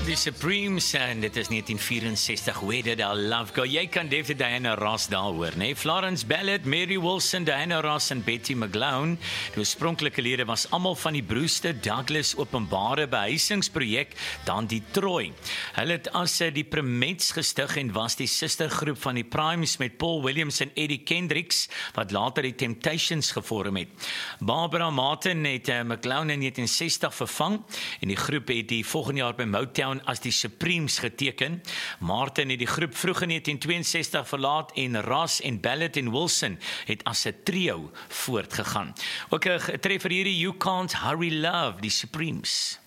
Die Supremes, en dit is 1964, Where Did Our Love Go? Jy kan definitief Diana Ross daar hoor, nee? Florence Ballard, Mary Wilson, Diana Ross en Betty McGlown. Die oorspronklike lede was almal van die Brewster Douglas Openbare Behuisingsprojek, dan die Troy. Hulle het as die Primets gestig en was die sistergroep van die Primes met Paul Williams en Eddie Kendricks, wat later die Temptations gevorm het. Barbara Martin het McGlown in 1960 vervang en die groep het die volgende jaar by Motown as die Supremes geteken. Martin het die groep vroeg in 1962 verlaat en Ross en Ballard en Wilson het as 'n trio voortgegaan. Ook 'n treffer hierdie You Can't Hurry Love, die Supremes.